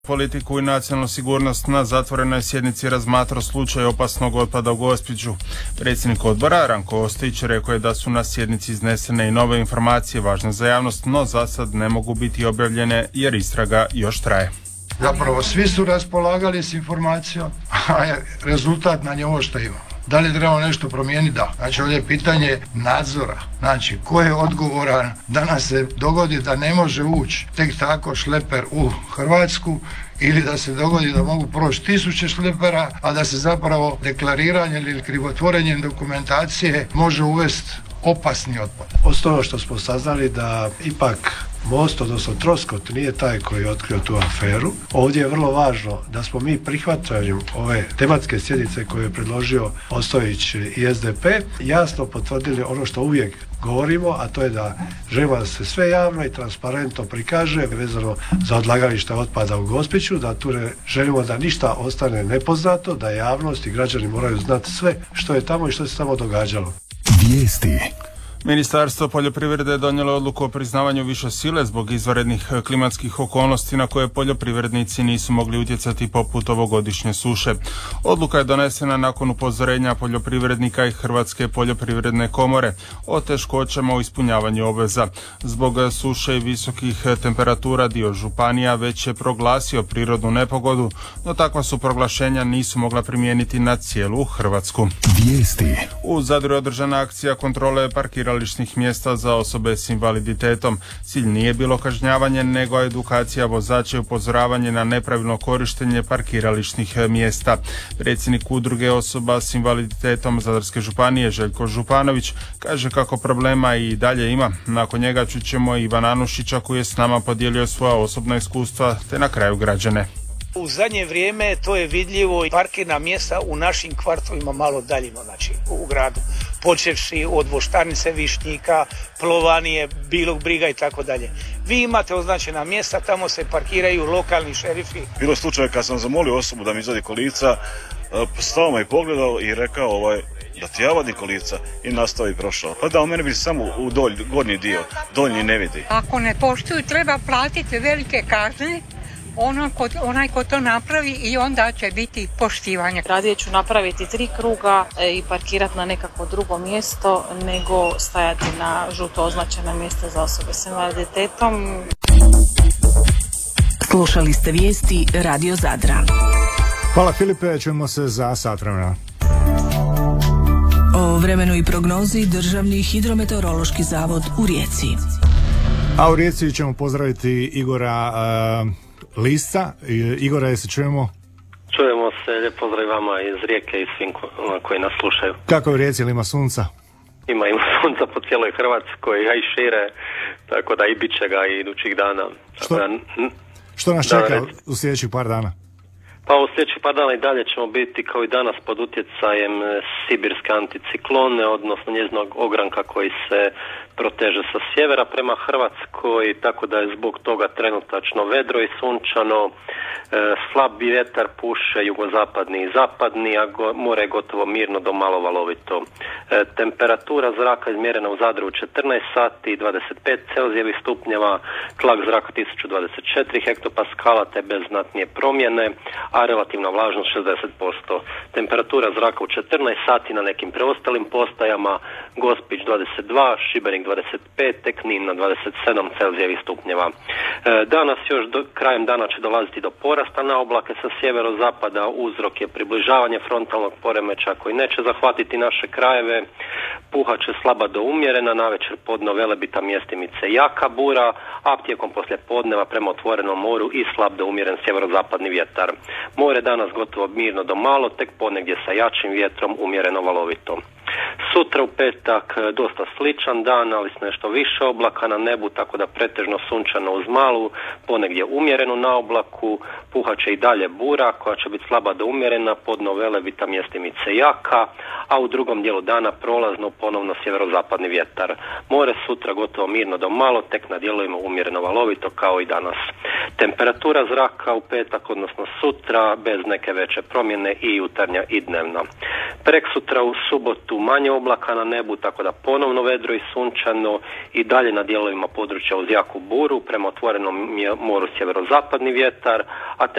Politiku i nacionalnu sigurnost na zatvorenoj sjednici razmatrao slučaj opasnog otpada u Gospiću. Predsjednik odbora Ranko Ostojić rekao je da su na sjednici iznesene i nove informacije važne za javnost, no za sad ne mogu biti objavljene jer istraga još traje. Zapravo svi su raspolagali s informacijom, a rezultat na nje ovo što imamo. Da li trebamo nešto promijeniti? Da. Znači ovdje je pitanje nadzora. Znači ko je odgovoran da nam se dogodi da ne može ući tek tako šleper u Hrvatsku ili da se dogodi da mogu proći 1000 šlepera, a da se zapravo deklariranjem ili krivotvorenjem dokumentacije može uvesti opasni otpad. Osnovno što smo saznali da ipak Most, odnosno Troskot, nije taj koji je otkrio tu aferu. Ovdje je vrlo važno da smo mi prihvaćanjem ove tematske sjednice koju je predložio Ostojić i SDP jasno potvrdili ono što uvijek govorimo, a to je da želimo da se sve javno i transparentno prikaže vezano za odlagalište otpada u Gospiću, da tu ne želimo da ništa ostane nepoznato, da javnost i građani moraju znati sve što je tamo i što se tamo događalo. Vijesti. Ministarstvo poljoprivrede je donijelo odluku o priznavanju više sile zbog izvanrednih klimatskih okolnosti na koje poljoprivrednici nisu mogli utjecati poput ovogodišnje suše. Odluka je donesena nakon upozorenja poljoprivrednika i Hrvatske poljoprivredne komore o teškoćama u ispunjavanju obveza. Zbog suše i visokih temperatura dio županija već je proglasio prirodnu nepogodu, no takva su proglašenja nisu mogla primijeniti na cijelu Hrvatsku. Vijesti. U Zadru je održana akcija kontrole parkirališnih mjesta za osobe s invaliditetom. Cilj nije bilo kažnjavanje, nego edukacija vozača i upozoravanje na nepravilno korištenje parkirališnih mjesta. Predsjednik udruge osoba s invaliditetom Zadarske županije Željko Županović kaže kako problema i dalje ima. Nakon njega čućemo Ivana Anušića koji je s nama podijelio svoja osobna iskustva, te na kraju građane. U zadnje vrijeme to je vidljivo, parkirna mjesta u našim kvartovima malo daljimo, znači u gradu, počevši od Voštarnice, Višnjika, Plovanije, Bilog Briga i tako dalje. Vi imate označena mjesta, tamo se parkiraju lokalni šerifi. Bilo slučaj kad sam zamolio osobu da mi izvadi kolica, stao me i pogledao i rekao da ti ja vadim kolica i nastao i prošao. Pa da, u mene vidi samo u gornji dio, donji ne vidi. Ako ne poštuju, treba platiti velike kazne. Onaj ko to napravi i onda će biti poštivanje. Radije ću napraviti 3 kruga i parkirati na nekako drugo mjesto nego stajati na žuto označena mjesta za osobe s invaliditetom. Slušali ste vijesti Radio Zadra. Hvala Filipe, čujemo se za sat vremena. O vremenu i prognozi Državni hidrometeorološki zavod u Rijeci. A u Rijeci ćemo pozdraviti Igora Lisca. Igora, jesi čujemo? Čujemo se, lijep pozdrav vama iz Rijeke i svim koji nas slušaju. Kako je u Rijeci, ili ima sunca? Ima sunca po cijeloj Hrvatskoj, a i šire, tako da i bit će ga i idućih dana. Što nas čeka u sljedećih par dana? Pa u sljedećih par dana i dalje ćemo biti kao i danas pod utjecajem sibirske anticiklone, odnosno njezinog ogranka koji se proteže sa sjevera prema Hrvatskoj, tako da je zbog toga trenutačno vedro i sunčano, slabi vjetar puše jugozapadni i zapadni, a more je gotovo mirno do malo valovito. Temperatura zraka izmjerena u Zadru 14 sati, 25 Celzijevih stupnjeva, tlak zraka 1024 hektopaskala te bez znatnije promjene, a relativna vlažnost 60%. Temperatura zraka u 14 sati na nekim preostalim postajama, Gospić 22, Šibenik 25, Knin na 27 Celzijevih stupnjeva. Danas još krajem dana će dolaziti do porasta na oblake sa sjeverozapada, uzrok je približavanje frontalnog poremećaja koji neće zahvatiti naše krajeve, puhat će slaba do umjerena, navečer podno velebita mjestimice jaka bura, a tijekom poslje podneva prema otvorenom moru i slab do umjeren sjeverozapadni vjetar. More danas gotovo mirno do malo, tek ponegdje sa jačim vjetrom umjereno valovito. Sutra u petak dosta sličan dan, ali s nešto više oblaka na nebu, tako da pretežno sunčano uz malu, ponegdje umjerenu na oblaku, puhat će i dalje bura koja će biti slaba do umjerena, podno velebita mjestimice jaka, a u drugom dijelu dana prolazno ponovno sjeverozapadni vjetar. More sutra gotovo mirno do malo, tek na dijelovima umjereno valovito kao i danas. Temperatura zraka u petak, odnosno sutra, bez neke veće promjene i jutarnja i dnevna. Preksutra u subotu manje oblaka na nebu, tako da ponovno vedro i sunčano i dalje na dijelovima područja uz jaku buru, prema otvorenom moru sjeverozapadni vjetar, a